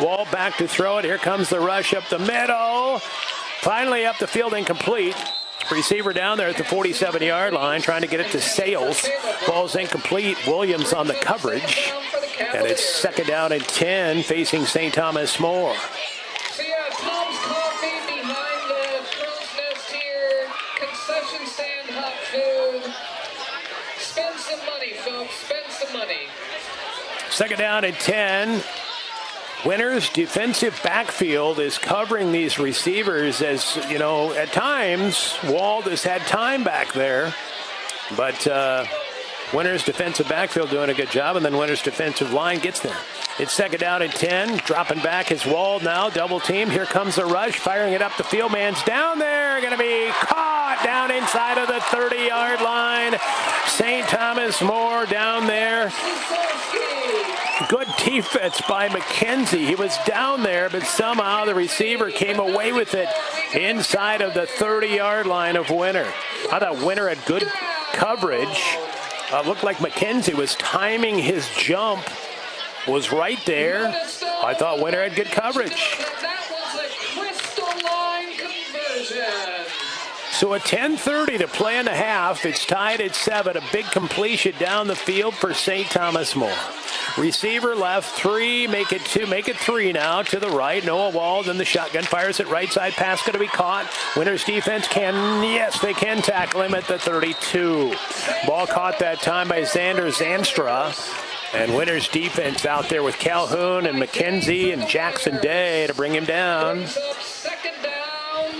Wald back to throw it. Here comes the rush up the middle. Finally up the field, incomplete. Receiver down there at the 47-yard line, trying to get it to Sales. Ball's incomplete. Williams on the coverage. And it's second down and 10, facing St. Thomas More. So yeah, Tom's Coffee behind the crow's nest here. Concession stand, hot food. Spend some money, folks. Spend some money. Second down and 10. Winter's defensive backfield is covering these receivers as, you know, at times Wald has had time back there. But Winter's defensive backfield doing a good job, and then Winter's defensive line gets there. It's second down and 10. Dropping back is Wald now. Double team. Here comes the rush. Firing it up the field. Man's down there. Going to be caught down inside of the 30-yard line. St. Thomas More down there. Good defense by McKenzie. He was down there, but somehow the receiver came away with it inside of the 30-yard line of Winter. I thought Winter had good coverage. Looked like McKenzie was timing his jump. Was right there. I thought Winter had good coverage. That was a crystal line conversion. So at 10:30 to play in the half, it's tied at 7. A big completion down the field for St. Thomas More. Receiver left, 3, make it 2, make it 3 now to the right. Noah Wald in the shotgun, fires it right side, pass going to be caught. Winter's defense yes, they can tackle him at the 32. Ball caught that time by Xander Zanstra. And Winter's defense out there with Calhoun and McKenzie and Jackson Day to bring him down. Second down.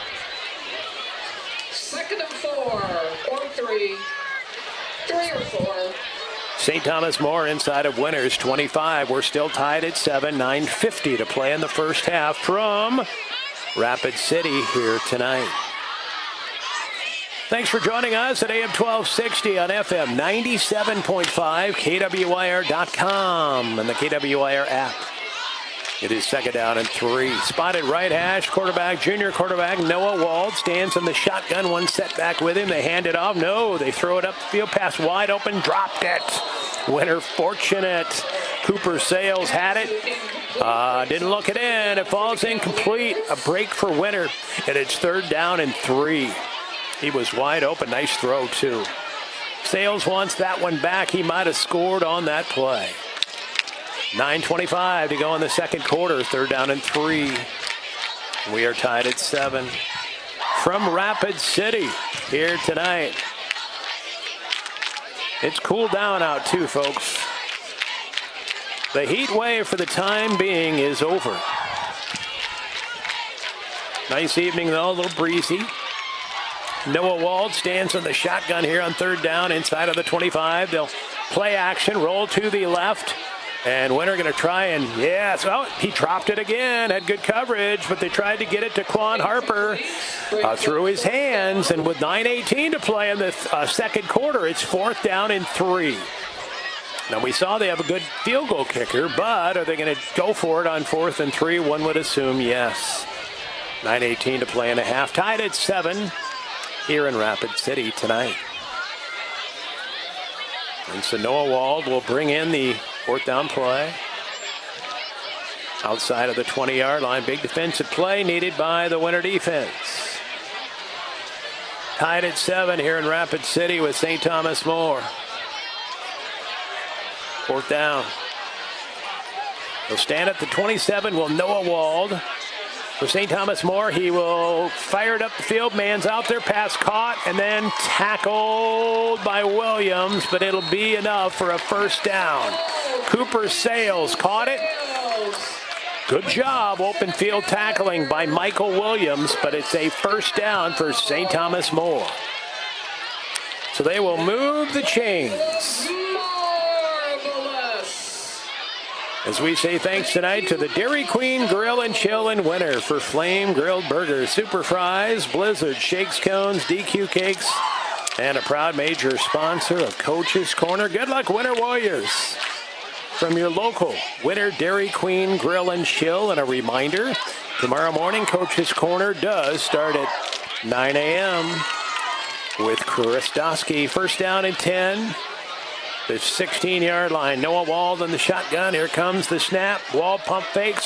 Second and 4 or 3. 3 or 4. St. Thomas More inside of Winter's 25. We're still tied at 7. 9:50 to play in the first half from Rapid City here tonight. Thanks for joining us at AM 1260 on FM 97.5, KWIR.com, and the KWIR app. It is second down and 3. Spotted right hash, junior quarterback Noah Wald stands in the shotgun. One setback with him. They hand it off. No, they throw it up the field. Pass wide open. Dropped it. Winter fortunate. Cooper Sales had it. Didn't look it in. It falls incomplete. A break for Winter. And it's third down and 3. He was wide open. Nice throw, too. Sales wants that one back. He might have scored on that play. 9:25 to go in the second quarter. Third down and 3. We are tied at 7. From Rapid City here tonight. It's cooled down out, too, folks. The heat wave for the time being is over. Nice evening, though. A little breezy. Noah Wald stands in the shotgun here on third down inside of the 25. They'll play action, roll to the left. And Winter going to try and, he dropped it again. Had good coverage, but they tried to get it to Quan Harper through his hands. And with 9:18 to play in the second quarter, it's fourth down and 3. Now, we saw they have a good field goal kicker, but are they going to go for it on 4th and 3? One would assume yes. 9:18 to play in a half. Tied at 7 here in Rapid City tonight. And so Noah Wald will bring in the fourth down play. Outside of the 20-yard line. Big defensive play needed by the Winter defense. Tied at 7 here in Rapid City with St. Thomas More. Fourth down. He'll stand at the 27. Will Noah Wald. For St. Thomas More, he will fire it up the field. Man's out there, pass caught, and then tackled by Williams, but it'll be enough for a first down. Cooper Sales caught it. Good job, open field tackling by Michael Williams, but it's a first down for St. Thomas More. So they will move the chains. As we say thanks tonight to the Dairy Queen Grill and Chill in Winter for flame grilled burgers, super fries, Blizzard, shakes, cones, DQ cakes, and a proud major sponsor of Coach's Corner. Good luck, Winter Warriors. From your local Winter Dairy Queen Grill and Chill, and a reminder, tomorrow morning Coach's Corner does start at 9 a.m. with Chris Dosky. First down and 10. The 16-yard line. Noah Wald in the shotgun. Here comes the snap. Wald pump fakes.